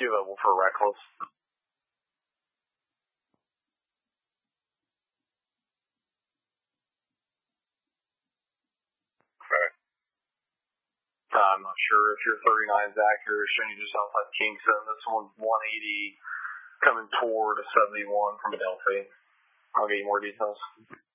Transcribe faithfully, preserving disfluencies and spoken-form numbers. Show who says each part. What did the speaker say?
Speaker 1: you available for reckless.
Speaker 2: Okay.
Speaker 1: Uh, I'm not sure if your thirty-nine is accurate. Showing you just outside Kingston. This one's one eighty coming toward seventy-one from Adelphi. I'll get you more details.